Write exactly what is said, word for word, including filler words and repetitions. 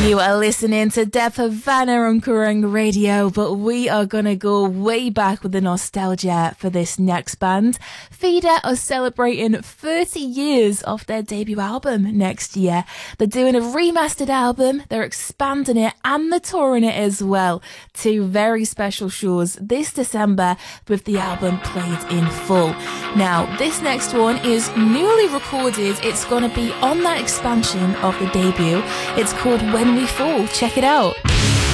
You are listening to Death Havana on Kerrang Radio, but we are going to go way back with the nostalgia for this next band. Feeder are celebrating thirty years of their debut album next year. They're doing a remastered album, they're expanding it, and they're touring it as well. Two very special shows this December with the album played in full. Now, this next one is newly recorded. It's going to be on that expansion of the debut. It's called When We Fall. Check it out.